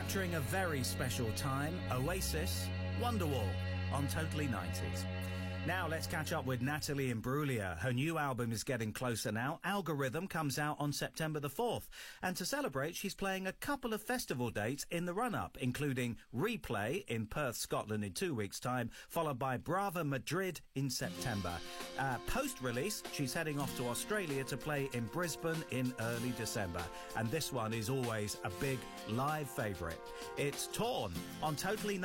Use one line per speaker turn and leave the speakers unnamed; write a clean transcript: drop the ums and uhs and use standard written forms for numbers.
Capturing a very special time, Oasis, Wonderwall on Totally 90s. Now let's catch up with Natalie Imbruglia. Her new album is getting closer now. Algorithm comes out on September the 4th. And to celebrate, she's playing a couple of festival dates in the run-up, including Replay in Perth, Scotland in 2 weeks' time, followed by Brava Madrid in September. Post-release, she's heading off to Australia to play in Brisbane in early December. And this one is always a big live favourite. It's Torn on Totally